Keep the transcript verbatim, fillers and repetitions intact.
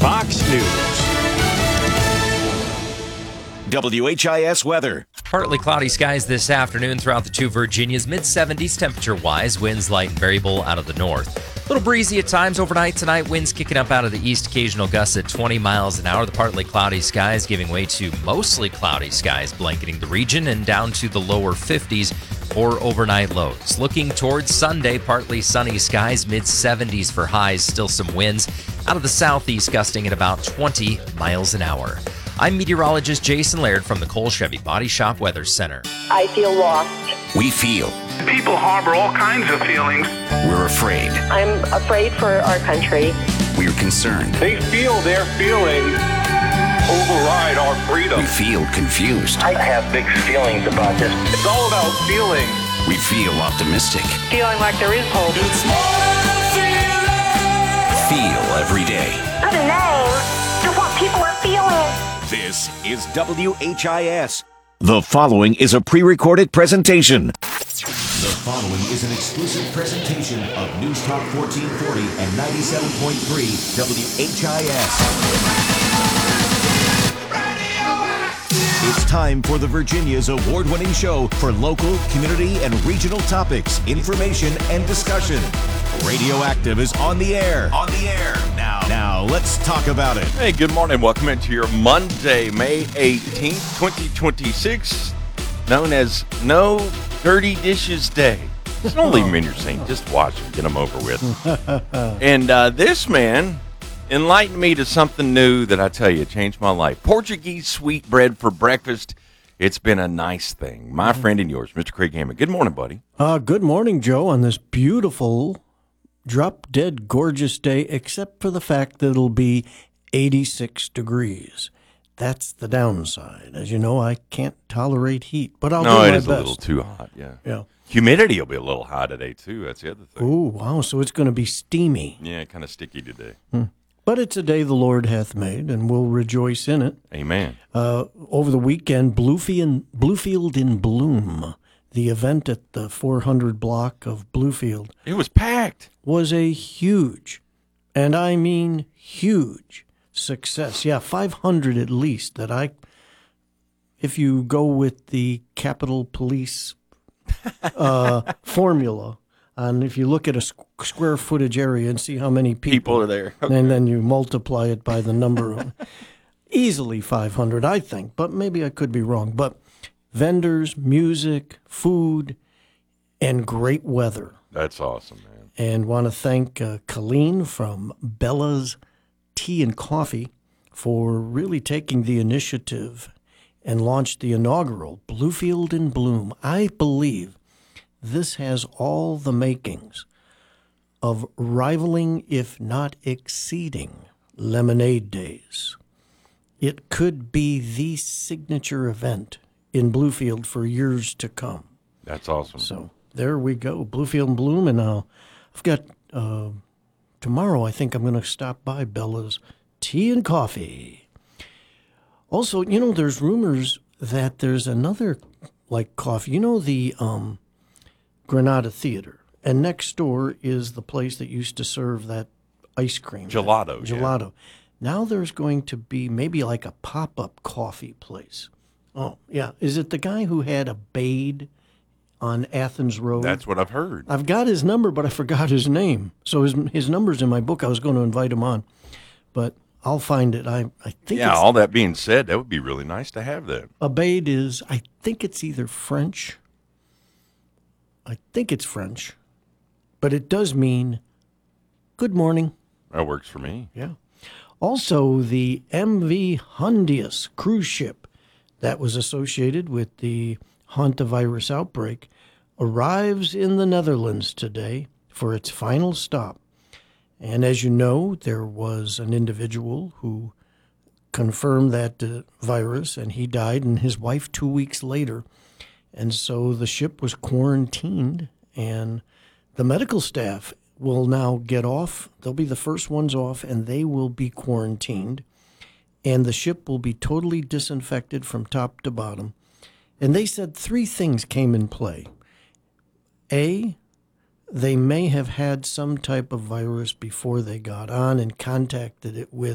Fox News. W H I S weather. Partly cloudy skies this afternoon throughout the two Virginias. mid seventies temperature-wise. Winds light and variable out of the north. A little breezy at times overnight tonight. Winds kicking up out of the east. Occasional gusts at twenty miles an hour. The partly cloudy skies giving way to mostly cloudy skies blanketing the region and down to the lower fifties for overnight lows. Looking towards Sunday, partly sunny skies. mid seventies for highs. Still some winds out of the southeast gusting at about twenty miles an hour. I'm meteorologist Jason Laird from the Cole Chevy Body Shop Weather Center. I feel lost. We feel. People harbor all kinds of feelings. We're afraid. I'm afraid for our country. We're concerned. They feel their feelings override our freedom. We feel confused. I have big feelings about this. It's all about feeling. We feel optimistic. Feeling like there is hope. It's more than feeling. Feel every day. Not a name, just what people are feeling. This is W H I S. The following is a pre-recorded presentation. The following is an exclusive presentation of News Talk fourteen forty and ninety-seven point three W H I S. It's time for the Virginia's award-winning show for local, community, and regional topics, information, and discussion. Radioactive is on the air. On the air. Now, now let's talk about it. Hey, good morning. Welcome into your Monday, May eighteenth, twenty twenty-six, known as No Dirty Dishes Day. Don't leave them in your sink. Just wash them. Get them over with. And uh, this man enlightened me to something new that I tell you changed my life. Portuguese sweetbread for breakfast. It's been a nice thing. My friend and yours, Mister Craig Hammond. Good morning, buddy. Uh, good morning, Joe, on this beautiful, drop-dead gorgeous day, except for the fact that it'll be eighty-six degrees. That's the downside. As you know, I can't tolerate heat, but I'll no, do my it best. is a little too hot, yeah. Yeah. Humidity will be a little high today, too. That's the other thing. Ooh, wow, so it's going to be steamy. Yeah, kind of sticky today. Hmm. But it's a day the Lord hath made, and we'll rejoice in it. Amen. Uh, over the weekend, Bluefield, Bluefield in Bloom, the event at the four hundred block of Bluefield. It was packed. Was a huge, and I mean huge, success. Yeah, five hundred at least that I, if you go with the Capitol Police uh, formula, and if you look at a squ- square footage area and see how many people, People are there. Okay. and then you multiply it by the number of, easily five hundred, I think, but maybe I could be wrong. But vendors, music, food, and great weather. That's awesome, man. And want to thank uh, Colleen from Bella's Tea and Coffee for really taking the initiative and launched the inaugural Bluefield in Bloom. I believe this has all the makings of rivaling, if not exceeding, Lemonade Days. It could be the signature event in Bluefield for years to come. That's awesome. So there we go, Bluefield in Bloom, and uh, I've got uh, tomorrow. I think I'm going to stop by Bella's Tea and Coffee. Also, you know, there's rumors that there's another like coffee. You know the um, Granada Theater, and next door is the place that used to serve that ice cream. Gelato. That, gelato. Yeah. Now there's going to be maybe like a pop-up coffee place. Oh, yeah. Is it the guy who had a Bade on Athens Road? That's what I've heard. I've got his number, but I forgot his name. So his his number's in my book. I was going to invite him on, but I'll find it. I, I think Yeah, it's, all that being said, that would be really nice to have that. a Bade is, I think it's either French. I think it's French, but it does mean good morning. That works for me. Yeah. Also, the M V Hondius cruise ship that was associated with the hantavirus outbreak arrives in the Netherlands today for its final stop. And as you know, there was an individual who confirmed that uh, virus, and he died, and his wife two weeks later. And so the ship was quarantined, and the medical staff will now get off. They'll be the first ones off, and they will be quarantined. And the ship will be totally disinfected from top to bottom. And they said three things came in play. A, they may have had some type of virus before they got on and contacted it with